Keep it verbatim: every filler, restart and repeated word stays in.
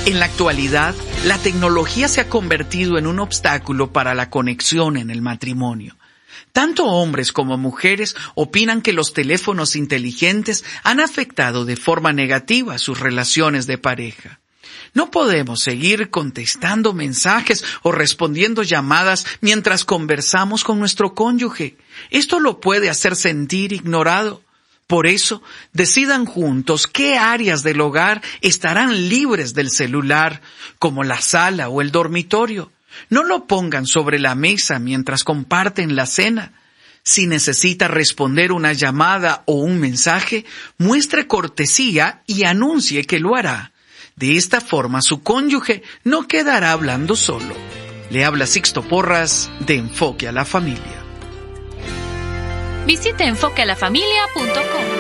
En la actualidad, la tecnología se ha convertido en un obstáculo para la conexión en el matrimonio. Tanto hombres como mujeres opinan que los teléfonos inteligentes han afectado de forma negativa sus relaciones de pareja. No podemos seguir contestando mensajes o respondiendo llamadas mientras conversamos con nuestro cónyuge. Esto lo puede hacer sentir ignorado. Por eso, decidan juntos qué áreas del hogar estarán libres del celular, como la sala o el dormitorio. No lo pongan sobre la mesa mientras comparten la cena. Si necesita responder una llamada o un mensaje, muestre cortesía y anuncie que lo hará. De esta forma, su cónyuge no quedará hablando solo. Le habla Sixto Porras de Enfoque a la Familia. Visite enfoque a la familia punto com.